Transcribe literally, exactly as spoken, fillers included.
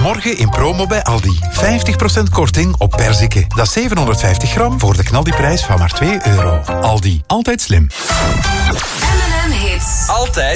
Morgen in promo bij Aldi. vijftig procent korting op perziken. Dat is zevenhonderdvijftig gram voor de knaldiprijs van maar twee euro. Aldi, altijd slim. M en M Hits. Altijd